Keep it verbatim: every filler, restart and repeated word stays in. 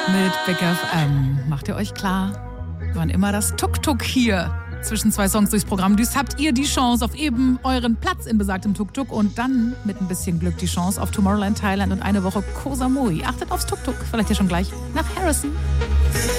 Mit Big F M. Macht ihr euch klar, wann immer das Tuk-Tuk hier zwischen zwei Songs durchs Programm düst, habt ihr die Chance auf eben euren Platz in besagtem Tuk-Tuk und dann mit ein bisschen Glück die Chance auf Tomorrowland Thailand und eine Woche Koh Samui. Achtet aufs Tuk-Tuk, vielleicht ja schon gleich nach Harrison.